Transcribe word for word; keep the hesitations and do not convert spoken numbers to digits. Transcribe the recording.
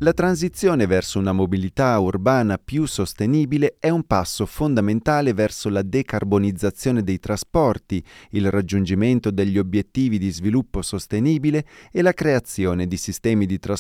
La transizione verso una mobilità urbana più sostenibile è un passo fondamentale verso la decarbonizzazione dei trasporti, il raggiungimento degli obiettivi di sviluppo sostenibile e la creazione di sistemi di trasporto